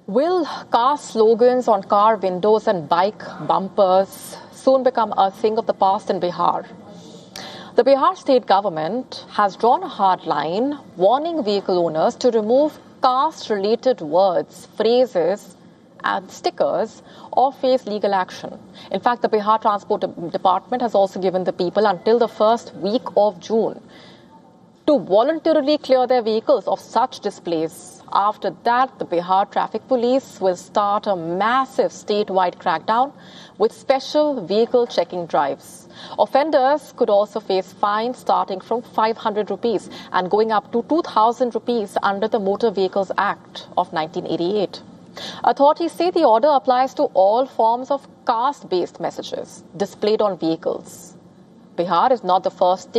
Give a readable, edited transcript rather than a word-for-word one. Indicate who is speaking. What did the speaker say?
Speaker 1: Will car slogans on car windows and bike bumpers soon become a thing of the past in Bihar? The Bihar state government has drawn a hard line, warning vehicle owners to remove caste-related words, phrases, and stickers or face legal action. In fact, the Bihar Transport Department has also given the people until the first week of June to voluntarily clear their vehicles of such displays. After that, the Bihar Traffic Police will start a massive statewide crackdown with special vehicle checking drives. Offenders could also face fines starting from 500 rupees and going up to 2,000 rupees under the Motor Vehicles Act of 1988. Authorities say the order applies to all forms of caste-based messages displayed on vehicles. Bihar is not the first state